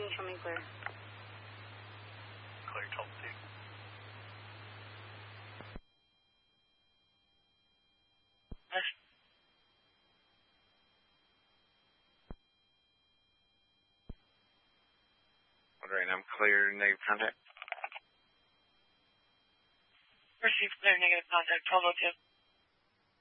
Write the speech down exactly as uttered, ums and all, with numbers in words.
show me clear. Clear, twelve two. Yes. Wondering, I'm clear, negative contact. Received clear, negative contact, twelve oh two.